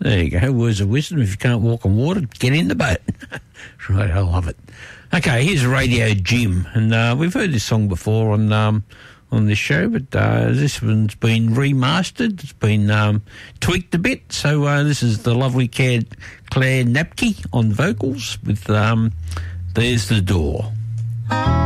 There you go. Words of wisdom. If you can't walk on water, get in the boat. Right, I love it. Okay, here's Radio Jim, and we've heard this song before on this show, but this one's been remastered. It's been tweaked a bit. So this is the lovely Claire Napke on vocals with There's the Door.